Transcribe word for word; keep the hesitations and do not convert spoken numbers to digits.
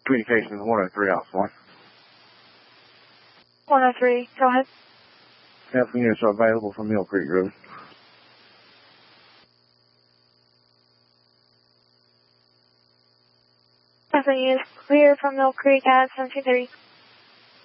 Communications one oh three, Alpha one. one oh three, go ahead. Alpha units are available from Mill Creek Road. Alpha units clear from Mill Creek at seven two three.